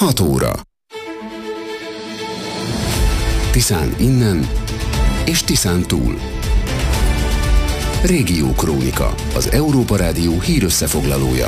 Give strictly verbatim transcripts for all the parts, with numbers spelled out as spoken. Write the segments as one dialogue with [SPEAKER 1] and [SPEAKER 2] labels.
[SPEAKER 1] hat óra. Tiszán innen és Tiszán túl. Régiókrónika, az Európa Rádió hírösszefoglalója.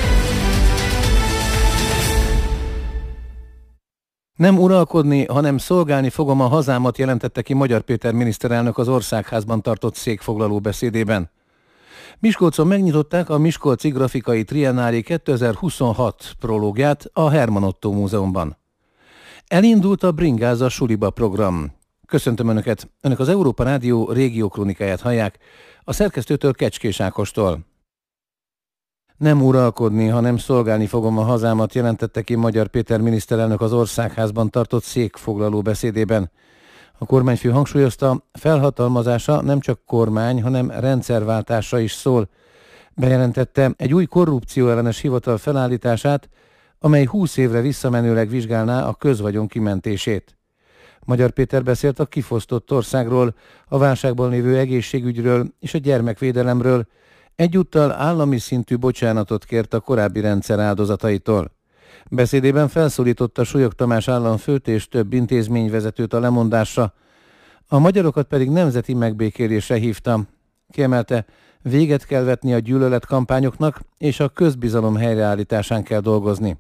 [SPEAKER 2] Nem uralkodni, hanem szolgálni fogom a hazámat, jelentette ki Magyar Péter miniszterelnök az Országházban tartott székfoglaló beszédében. Miskolcon megnyitották a Miskolci Grafikai Triennálé kétezer-huszonhat prológját a Herman Ottó Múzeumban. Elindult a Bringáza Suliba program. Köszöntöm Önöket, Önök az Európa Rádió régiókronikáját hallják, a szerkesztőtől Kecskés Ákostól. Nem uralkodni, hanem szolgálni fogom a hazámat, jelentette ki Magyar Péter miniszterelnök az Országházban tartott székfoglaló beszédében. A kormányfő hangsúlyozta, felhatalmazása nem csak kormány, hanem rendszerváltásra is szól. Bejelentette egy új korrupcióellenes hivatal felállítását, amely húsz évre visszamenőleg vizsgálná a közvagyon kimentését. Magyar Péter beszélt a kifosztott országról, a válságban lévő egészségügyről és a gyermekvédelemről, egyúttal állami szintű bocsánatot kért a korábbi rendszer áldozataitól. Beszédében felszólította Súlyog Tamás államfőt és több intézményvezetőt a lemondásra, a magyarokat pedig nemzeti megbékélésre hívta. Kiemelte, véget kell vetni a gyűlöletkampányoknak, és a közbizalom helyreállításán kell dolgozni.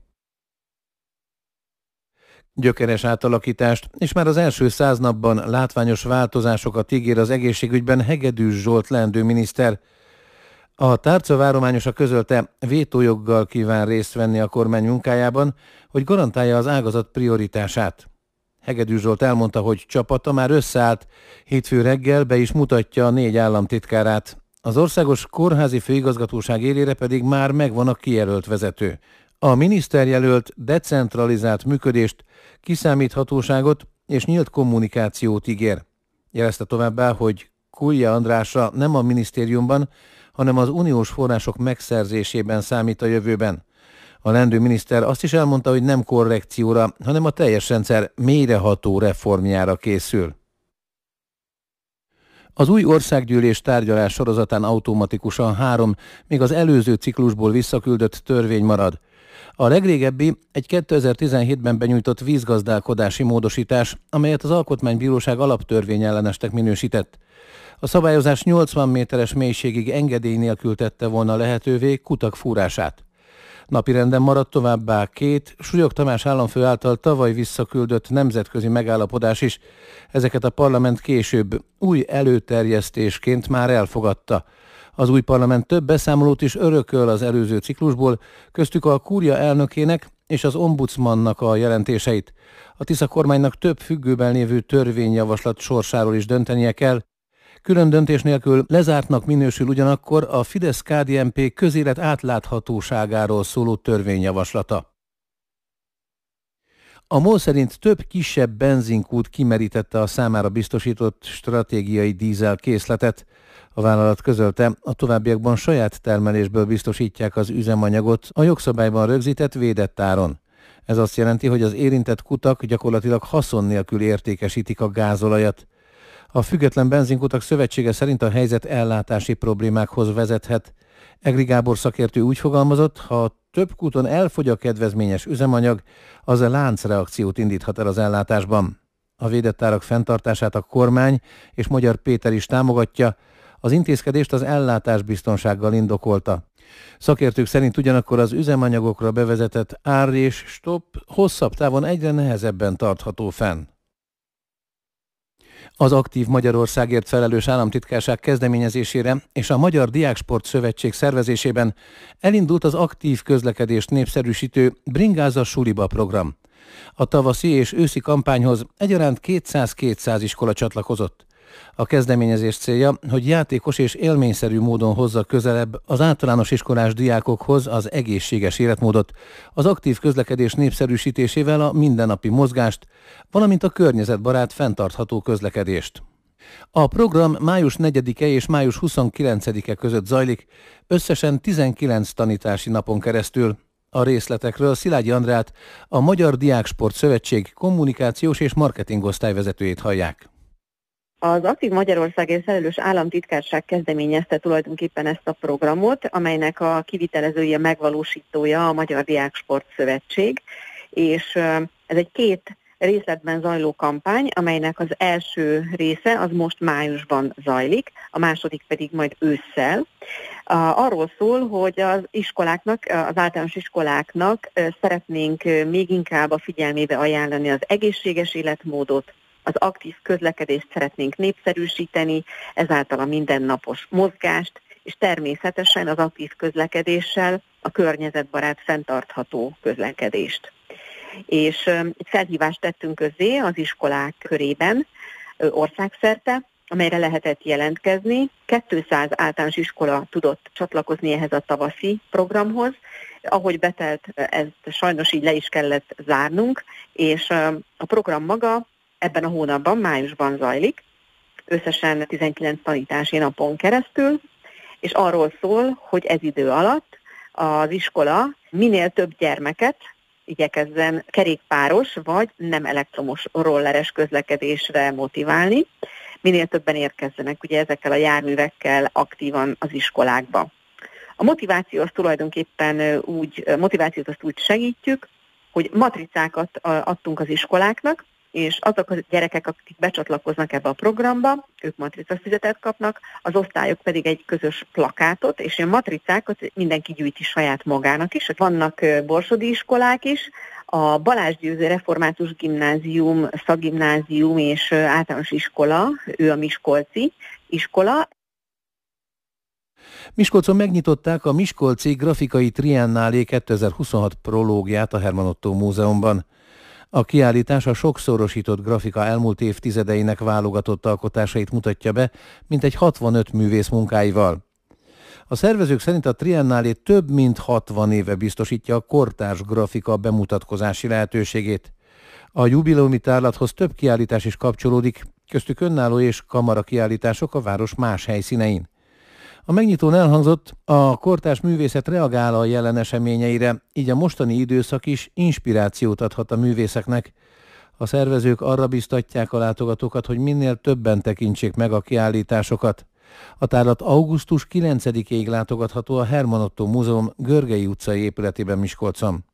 [SPEAKER 2] Gyökeres átalakítást, és már az első száz napban látványos változásokat ígér az egészségügyben Hegedűs Zsolt leendő miniszter. A tárcavárományosa közölte, vétójoggal kíván részt venni a kormány munkájában, hogy garantálja az ágazat prioritását. Hegedűs Zsolt elmondta, hogy csapata már összeállt, hétfő reggel be is mutatja a négy államtitkárát. Az Országos Kórházi Főigazgatóság élére pedig már megvan a kijelölt vezető. A miniszterjelölt decentralizált működést, kiszámíthatóságot és nyílt kommunikációt ígér. Jelezte továbbá, hogy Kulja Andrásra nem a minisztériumban, hanem az uniós források megszerzésében számít a jövőben. A leendő miniszter azt is elmondta, hogy nem korrekcióra, hanem a teljes rendszer mélyreható reformjára készül. Az új országgyűlés tárgyalás sorozatán automatikusan három, még az előző ciklusból visszaküldött törvény marad. A legrégebbi egy kétezer-tizenhétben benyújtott vízgazdálkodási módosítás, amelyet az Alkotmánybíróság alaptörvényellenesnek minősített. A szabályozás nyolcvan méteres mélységig engedély nélkül tette volna lehetővé kutak fúrását. Napirenden maradt továbbá két Súlyog Tamás államfő által tavaly visszaküldött nemzetközi megállapodás is. Ezeket a parlament később új előterjesztésként már elfogadta. Az új parlament több beszámolót is örököl az előző ciklusból, köztük a kúria elnökének és az ombudsmannak a jelentéseit. A Tisza kormánynak több függőben lévő törvényjavaslat sorsáról is döntenie kell. Külön döntés nélkül lezártnak minősül ugyanakkor a Fidesz-ká dé en pé közélet átláthatóságáról szóló törvényjavaslata. A MOL szerint több kisebb benzinkút kimerítette a számára biztosított stratégiai dízel készletet. A vállalat közölte, a továbbiakban saját termelésből biztosítják az üzemanyagot a jogszabályban rögzített védett áron. Ez azt jelenti, hogy az érintett kutak gyakorlatilag haszon nélkül értékesítik a gázolajat. A Független Benzinkutak Szövetsége szerint a helyzet ellátási problémákhoz vezethet. Egri Gábor szakértő úgy fogalmazott, ha több kúton elfogy a kedvezményes üzemanyag, az a láncreakciót indíthat el az ellátásban. A védett árak fenntartását a kormány és Magyar Péter is támogatja, az intézkedést az ellátásbiztonsággal indokolta. Szakértők szerint ugyanakkor az üzemanyagokra bevezetett ár és stop hosszabb távon egyre nehezebben tartható fenn. Az Aktív Magyarországért felelős államtitkárság kezdeményezésére és a Magyar Diáksport Szövetség szervezésében elindult az aktív közlekedést népszerűsítő Bringáza Suliba program. A tavaszi és őszi kampányhoz egyaránt kétszáz-kétszáz iskola csatlakozott. A kezdeményezés célja, hogy játékos és élményszerű módon hozza közelebb az általános iskolás diákokhoz az egészséges életmódot, az aktív közlekedés népszerűsítésével a mindennapi mozgást, valamint a környezetbarát fenntartható közlekedést. A program május negyedike és május huszonkilencedike között zajlik, összesen tizenkilenc tanítási napon keresztül. A részletekről Szilágyi Andrát, a Magyar Diáksport Szövetség kommunikációs és marketing osztályvezetőjét hallják.
[SPEAKER 3] Az Aktív Magyarországért felelős államtitkárság kezdeményezte tulajdonképpen ezt a programot, amelynek a kivitelezője, megvalósítója a Magyar Diáksport Szövetség, és ez egy két részletben zajló kampány, amelynek az első része az most májusban zajlik, a második pedig majd ősszel. Arról szól, hogy az iskoláknak, az általános iskoláknak szeretnénk még inkább a figyelmébe ajánlani az egészséges életmódot, az aktív közlekedést szeretnénk népszerűsíteni, ezáltal a mindennapos mozgást, és természetesen az aktív közlekedéssel a környezetbarát, fenntartható közlekedést. És egy felhívást tettünk közzé az iskolák körében országszerte, amelyre lehetett jelentkezni. kétszáz általános iskola tudott csatlakozni ehhez a tavaszi programhoz. Ahogy betelt, ezt sajnos így le is kellett zárnunk, és a program maga ebben a hónapban, májusban zajlik, összesen tizenkilenc tanítási napon keresztül, és arról szól, hogy ez idő alatt az iskola minél több gyermeket igyekezzen kerékpáros vagy nem elektromos rolleres közlekedésre motiválni, minél többen érkezzenek ugye ezekkel a járművekkel aktívan az iskolákba. A motiváció az tulajdonképpen úgy, motivációt azt úgy segítjük, hogy matricákat adtunk az iskoláknak, és azok a gyerekek, akik becsatlakoznak ebbe a programba, ők matricafüzetet kapnak, az osztályok pedig egy közös plakátot, és a matricákat mindenki gyűjti saját magának is. Vannak borsodi iskolák is, a Balázs Győző Református Gimnázium, Szakgimnázium és általános iskola, ő a miskolci iskola.
[SPEAKER 2] Miskolcon megnyitották a Miskolci Grafikai Triennálé kétezer-huszonhat prológiát a Herman Ottó Múzeumban. A kiállítás a sokszorosított grafika elmúlt évtizedeinek válogatott alkotásait mutatja be, mintegy hatvanöt művész munkáival. A szervezők szerint a Triennálé több mint hatvan éve biztosítja a kortárs grafika bemutatkozási lehetőségét. A jubileumi tárlathoz több kiállítás is kapcsolódik, köztük önálló és kamara kiállítások a város más helyszínein. A megnyitón elhangzott, a kortárs művészet reagál a jelen eseményeire, így a mostani időszak is inspirációt adhat a művészeknek. A szervezők arra biztatják a látogatókat, hogy minél többen tekintsék meg a kiállításokat. A tárlat augusztus kilencedikéig látogatható a Herman Ottó Múzeum Görgei utcai épületében Miskolcon.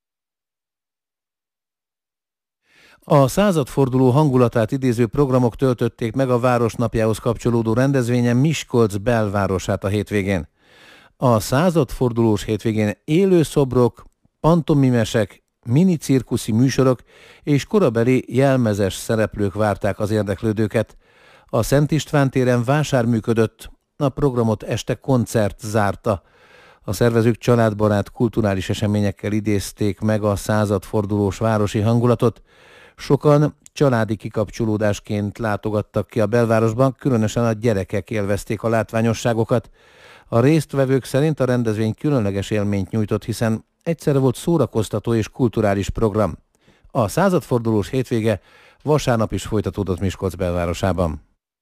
[SPEAKER 2] A századforduló hangulatát idéző programok töltötték meg a Városnapjához kapcsolódó rendezvényen Miskolc belvárosát a hétvégén. A századfordulós hétvégén élő szobrok, pantomimesek, mini cirkuszi műsorok és korabeli jelmezes szereplők várták az érdeklődőket. A Szent István téren vásár működött, a programot este koncert zárta. A szervezők családbarát kulturális eseményekkel idézték meg a századfordulós városi hangulatot. Sokan családi kikapcsolódásként látogattak ki a belvárosban, különösen a gyerekek élvezték a látványosságokat. A résztvevők szerint a rendezvény különleges élményt nyújtott, hiszen egyszerre volt szórakoztató és kulturális program. A századfordulós hétvége vasárnap is folytatódott Miskolc belvárosában.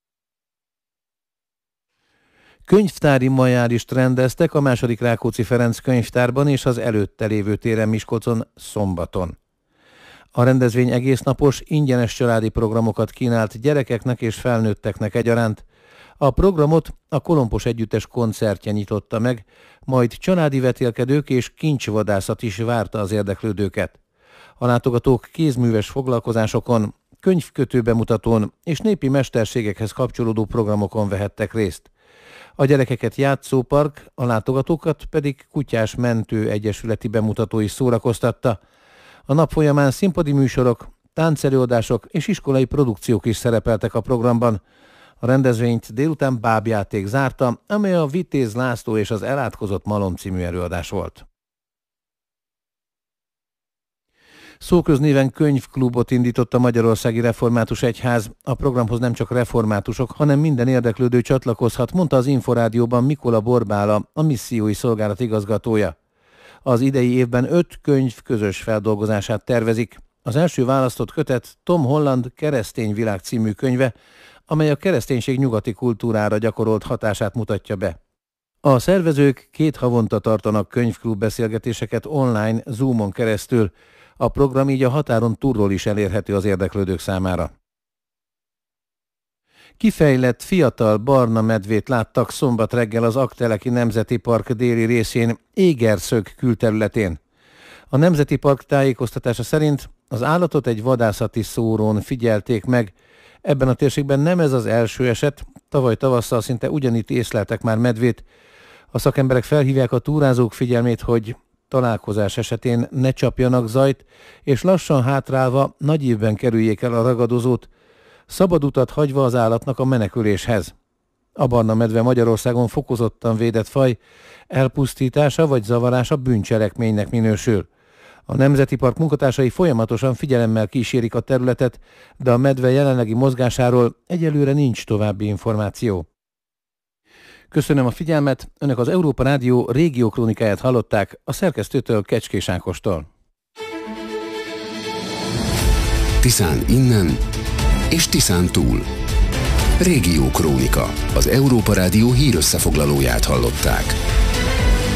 [SPEAKER 2] Könyvtári majálist rendeztek a második Rákóczi Ferenc könyvtárban és az előtte lévő téren Miskolcon szombaton. A rendezvény egésznapos, ingyenes családi programokat kínált gyerekeknek és felnőtteknek egyaránt. A programot a Kolompos Együttes koncertje nyitotta meg, majd családi vetélkedők és kincsvadászat is várta az érdeklődőket. A látogatók kézműves foglalkozásokon, könyvkötő bemutatón és népi mesterségekhez kapcsolódó programokon vehettek részt. A gyerekeket játszópark, a látogatókat pedig Kutyás Mentő Egyesületi bemutató is szórakoztatta. A nap folyamán színpadi műsorok, táncelőadások és iskolai produkciók is szerepeltek a programban. A rendezvényt délután bábjáték zárta, amely a Vitéz László és az Elátkozott Malom című előadás volt. Szóköznéven könyvklubot indított a Magyarországi Református Egyház. A programhoz nem csak reformátusok, hanem minden érdeklődő csatlakozhat, mondta az Inforádióban Mikola Borbála, a missziói szolgálat igazgatója. Az idei évben öt könyv közös feldolgozását tervezik. Az első választott kötet Tom Holland Keresztény világ című könyve, amely a kereszténység nyugati kultúrára gyakorolt hatását mutatja be. A szervezők két havonta tartanak könyvklub beszélgetéseket online, Zoomon keresztül. A program így a határon túlról is elérhető az érdeklődők számára. Kifejlett fiatal barna medvét láttak szombat reggel az Aggteleki Nemzeti Park déli részén, Égerszög külterületén. A Nemzeti Park tájékoztatása szerint az állatot egy vadászati szórón figyelték meg. Ebben a térségben nem ez az első eset, tavaly tavasszal szinte ugyanitt észleltek már medvét. A szakemberek felhívják a túrázók figyelmét, hogy találkozás esetén ne csapjanak zajt, és lassan hátrálva nagy ívben kerüljék el a ragadozót, szabad utat hagyva az állatnak a meneküléshez. A barna medve Magyarországon fokozottan védett faj, elpusztítása vagy zavarása bűncselekménynek minősül. A Nemzeti Park munkatársai folyamatosan figyelemmel kísérik a területet, de a medve jelenlegi mozgásáról egyelőre nincs további információ. Köszönöm a figyelmet, Önök az Európa Rádió régiókrónikáját hallották a szerkesztőtől, Kecskés Ákostól.
[SPEAKER 1] Tiszán innen és Tiszán túl. Régiókrónika, az Európa Rádió hírösszefoglalóját hallották.